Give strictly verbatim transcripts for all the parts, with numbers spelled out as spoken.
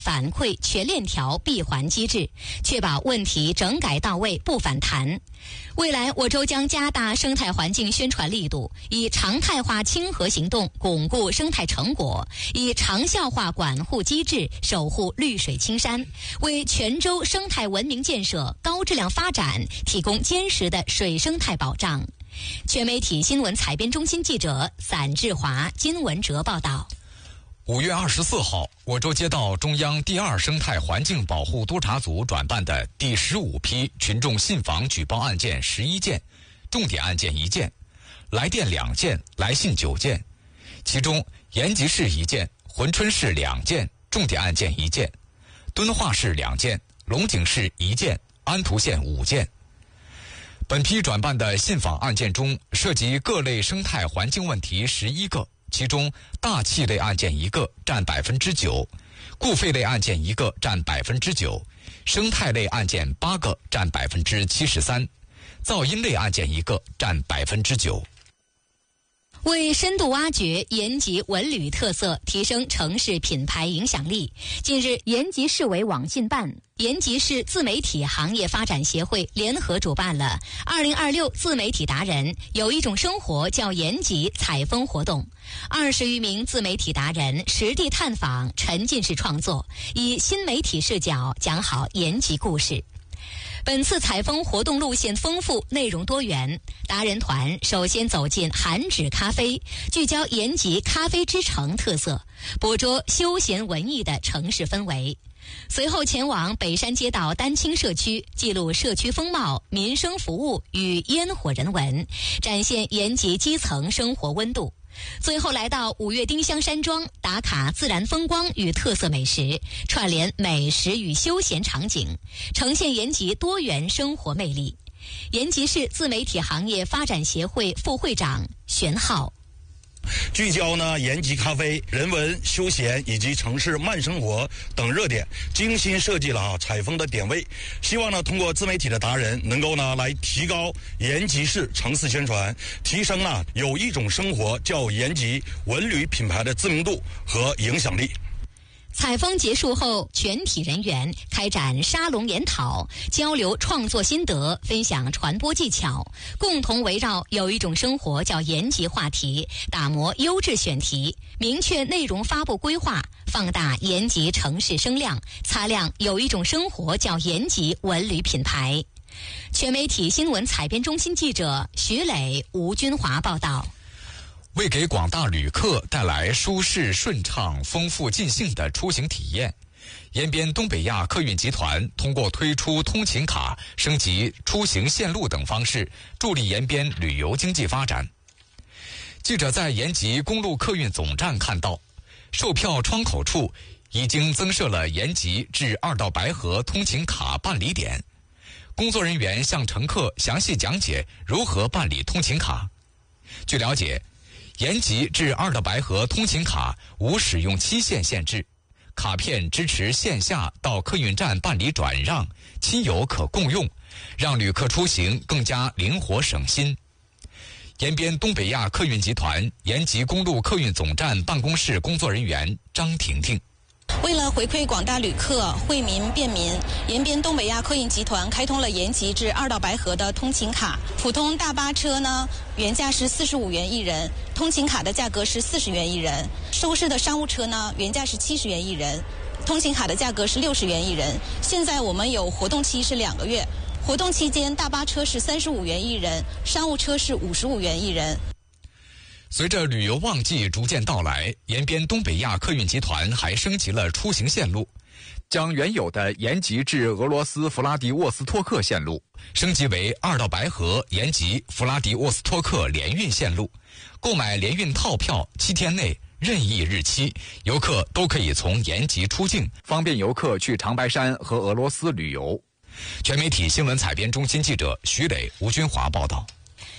反馈全链条闭环机制，确保问题整改到位不反弹。未来我州将加大生态环境宣传力度，以常态化清核行动巩固生态成果，以长效化管护机制守护绿水青山，为全州生态文明建设高质量发展提供坚实的水生态保障。全媒体新闻采编中心记者散志华、金文哲报道。 五月二十四号，我州接到中央第二生态环境保护督察组转办的第十五批群众信访举报案件十一件，重点案件一件，来电两件，来信九件，其中延吉市一件，珲春市两件，重点案件一件，敦化市两件，龙井市一件，安图县五件。本批转办的信访案件中，涉及各类生态环境问题十一个，其中大气类案件一个，占百分之九；固废类案件一个，占百分之九；生态类案件八个，占百分之七十三；噪音类案件一个，占百分之九。 为深度挖掘延吉文旅特色，提升城市品牌影响力，近日，延吉市委网信办、延吉市自媒体行业发展协会联合主办了二零二六自媒体达人有一种生活叫延吉采风活动。二十余名自媒体达人实地探访，沉浸式创作，以新媒体视角讲好延吉故事。本次采风活动路线丰富，内容多元。达人团首先走进韩纸咖啡，聚焦延吉咖啡之城特色，捕捉休闲文艺的城市氛围。随后前往北山街道丹青社区，记录社区风貌、民生服务与烟火人文，展现延吉基层生活温度。最后来到五岳丁香山庄，打卡自然风光与特色美食，串联美食与休闲场景，呈现延吉多元生活魅力。延吉市自媒体行业发展协会副会长玄浩。 聚焦呢延吉咖啡、人文、休闲以及城市慢生活等热点，精心设计了啊采风的点位，希望呢通过自媒体的达人能够呢来提高延吉市城市宣传，提升啊有一种生活叫延吉文旅品牌的知名度和影响力。 采风结束后，全体人员开展沙龙研讨，交流创作心得，分享传播技巧，共同围绕有一种生活叫延吉话题，打磨优质选题，明确内容发布规划，放大延吉城市声量，擦亮有一种生活叫延吉文旅品牌。全媒体新闻采编中心记者徐磊、吴军华报道。 为给广大旅客带来舒适、顺畅、丰富、尽兴的出行体验，延边东北亚客运集团通过推出通勤卡、升级出行线路等方式，助力延边旅游经济发展。记者在延吉公路客运总站看到，售票窗口处已经增设了延吉至二道白河通勤卡办理点，工作人员向乘客详细讲解如何办理通勤卡。据了解，延吉至二道白河通勤卡无使用期限限制，卡片支持线下到客运站办理转让，亲友可共用，让旅客出行更加灵活省心。延边东北亚客运集团延吉公路客运总站办公室工作人员张婷婷。 为了回馈广大旅客，惠民便民，延边东北亚客运集团开通了延吉至二道白河的通勤卡。普通大巴车呢，原价是四十五元一人，通勤卡的价格是四十元一人；收市的商务车呢，原价是七十元一人，通勤卡的价格是六十元一人。现在我们有活动期是两个月，活动期间大巴车是三十五元一人，商务车是五十五元一人。 随着旅游旺季逐渐到来，延边东北亚客运集团还升级了出行线路，将原有的延吉至俄罗斯弗拉迪沃斯托克线路升级为二道白河延吉弗拉迪沃斯托克联运线路。购买联运套票，七天内任意日期，游客都可以从延吉出境，方便游客去长白山和俄罗斯旅游。全媒体新闻采编中心记者徐磊、吴军华报道。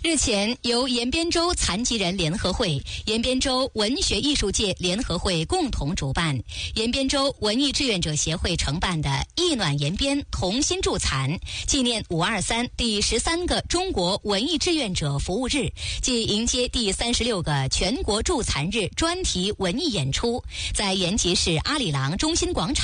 日前，由延边州残疾人联合会、延边州文学艺术界联合会共同主办，延边州文艺志愿者协会承办的“意暖延边，同心助残”纪念五二三第十三个中国文艺志愿者服务日暨迎接第三十六个全国助残日专题文艺演出，在延吉市阿里郎中心广场